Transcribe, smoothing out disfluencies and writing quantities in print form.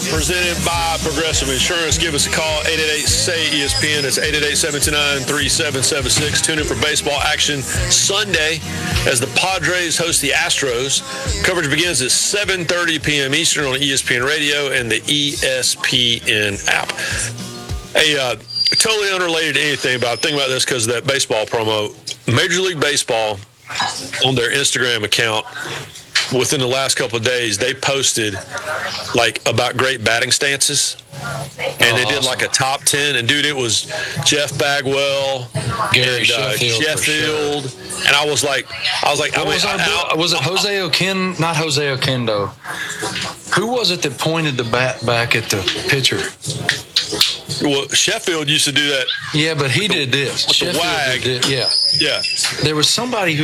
presented by Progressive Insurance. Give us a call, 888-SAY-ESPN. It's 888-729-3776. Tune in for baseball action Sunday as the Padres host the Astros. Coverage begins at 7:30 p.m. Eastern on ESPN Radio and the ESPN app. Hey, totally unrelated to anything, but I'm thinking about this because of that baseball promo. Major League Baseball, on their Instagram account, within the last couple of days, they posted about great batting stances, and they did a top 10. And dude, it was Jeff Bagwell, Gary and Sheffield, sure. and I was like, was it Jose Oquendo? Not Jose Oquendo. Who was it that pointed the bat back at the pitcher? Well, Sheffield used to do that. Yeah, but he did this. With the wag. Yeah. Yeah. There was somebody who